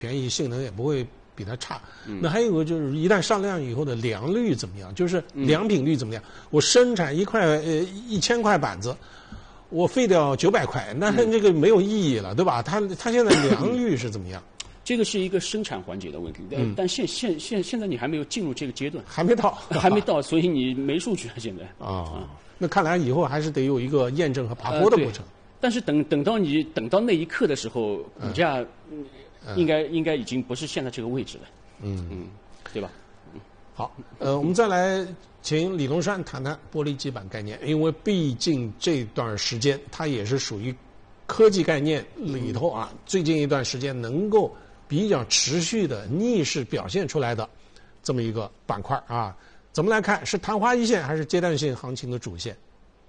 便宜，性能也不会比它差。那还有个就是一旦上量以后的良率怎么样？就是良品率怎么样？我生产1000块板子，我废掉900块，那这个没有意义了，对吧？它现在良率是怎么样？ 这个是一个生产环节的问题，但现在你还没有进入这个阶段， 还没到， 所以你没数据啊，现在那看来以后还是得有一个验证和爬坡的过程。 但是等到那一刻的时候，股价应该已经不是现在这个位置了，对吧？ 好，我们再来请李龙山谈谈玻璃基板概念，因为毕竟这段时间它也是属于科技概念里头啊，最近一段时间能够比较持续的逆势表现出来的这么一个板块啊，怎么来看？是昙花一现还是阶段性行情的主线？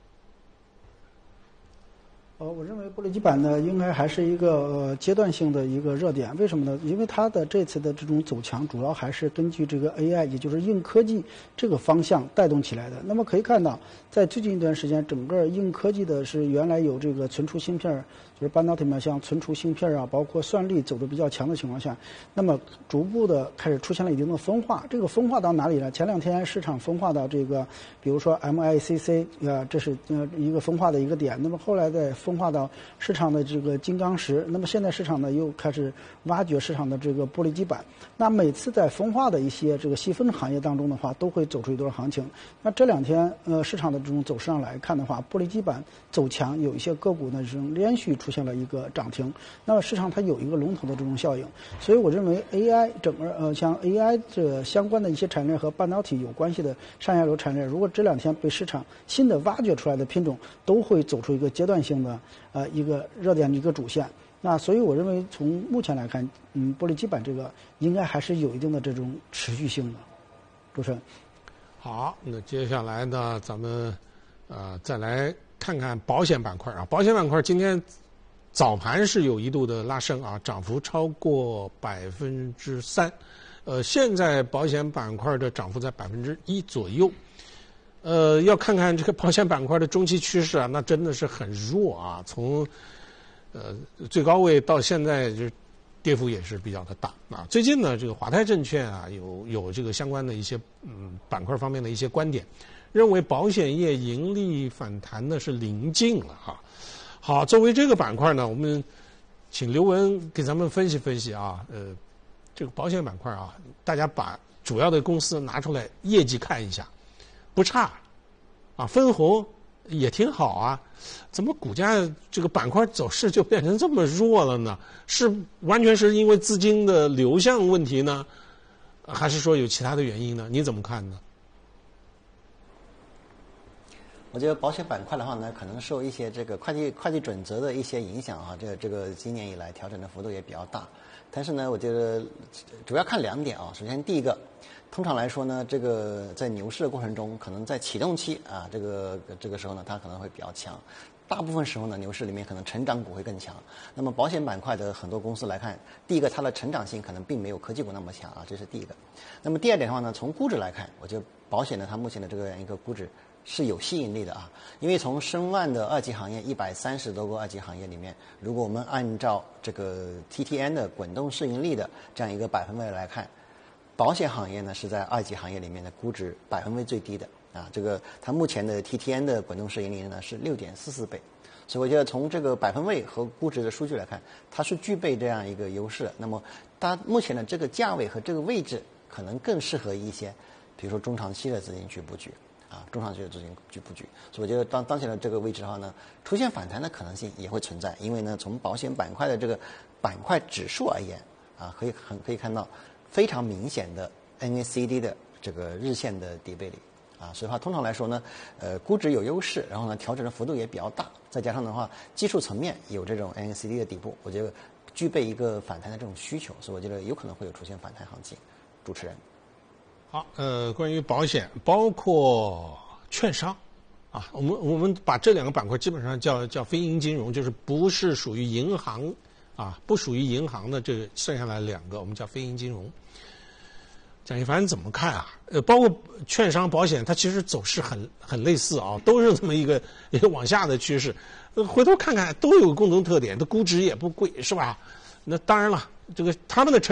我认为玻璃基板呢，应该还是一个阶段性的一个热点。为什么呢？因为它的这次的这种走强，主要还是根据这个 AI， 也就是硬科技这个方向带动起来的。那么可以看到，在最近一段时间，整个硬科技的是原来有这个存储芯片，就是半导体面像存储芯片啊，包括算力走得比较强的情况下，那么逐步的开始出现了一定的分化。这个分化到哪里呢？前2天市场分化到这个，比如说 MICC 这是一个分化的一个点。那么后来再分化到市场的这个金刚石，那么现在市场呢又开始挖掘市场的这个玻璃基板。那每次在分化的一些这个细分行业当中的话，都会走出一段行情。那这2天市场的这种走势上来看的话，玻璃基板走强，有一些个股呢是连续出现了一个涨停。那么市场它有一个龙头的这种效应，所以我认为 AI 整个像 AI 这相关的一些产业和半导体有关系的上下游产业，如果这2天被市场新的挖掘出来的品种，都会走出一个阶段性的一个热点的一个主线。那所以我认为从目前来看，玻璃基板这个应该还是有一定的这种持续性的。主持人， 好，那接下来呢，咱们再来看看保险板块啊。保险板块今天早盘是有一度的拉升啊，涨幅超过3%。现在保险板块的涨幅在1%左右。要看看这个保险板块的中期趋势啊，那真的是很弱啊。从最高位到现在，就跌幅也是比较的大啊。最近呢，这个华泰证券啊有这个相关的一些板块方面的一些观点，认为保险业盈利反弹呢是临近了啊。好，作为这个板块呢，我们请刘文给咱们分析分析啊。这个保险板块啊，大家把主要的公司拿出来业绩看一下。不差，啊，分红也挺好啊，怎么股价这个板块走势就变成这么弱了呢？是完全是因为资金的流向问题呢，还是说有其他的原因呢？你怎么看呢？ 我觉得保险板块的话呢，可能受一些这个会计准则的一些影响啊，这个今年以来调整的幅度也比较大。但是呢，我觉得主要看2点啊。首先，第一个，通常来说呢，这个在牛市的过程中，可能在启动期啊，这个时候呢，它可能会比较强。大部分时候呢，牛市里面可能成长股会更强。那么保险板块的很多公司来看，第一个它的成长性可能并没有科技股那么强啊，这是第一个。那么第二点的话呢，从估值来看，我觉得保险呢，它目前的这个样一个估值是有吸引力的啊。因为从申万的2级行业130多个2级行业里面，如果我们按照这个 TTN 的滚动市盈率的这样一个百分位来看，保险行业呢是在2级行业里面的估值百分位最低的啊。这个它目前的 TTN 的滚动市盈率呢是6.44倍，所以我觉得从这个百分位和估值的数据来看，它是具备这样一个优势的。那么它目前的这个价位和这个位置，可能更适合一些，比如说中长期的资金去布局。中长期的资金去布局，所以我觉得当前的这个位置的话呢，出现反弹的可能性也会存在，因为呢，从保险板块的这个板块指数而言，啊，可以看到非常明显的 MACD 的这个日线的底背离，啊，所以的话通常来说呢，估值有优势，然后呢调整的幅度也比较大，再加上的话技术层面有这种 MACD 的底部，我觉得具备一个反弹的这种需求，所以我觉得有可能会有出现反弹行情。主持人。 好，关于保险，包括券商，啊，我们把这2个板块基本上叫非银金融，就是不是属于银行啊，不属于银行的这剩下来2个，我们叫非银金融。蒋一凡怎么看啊？包括券商、保险，它其实走势很类似啊，都是这么一个往下的趋势。回头看看，都有共同特点，的估值也不贵，是吧？ 那当然了，这个他们的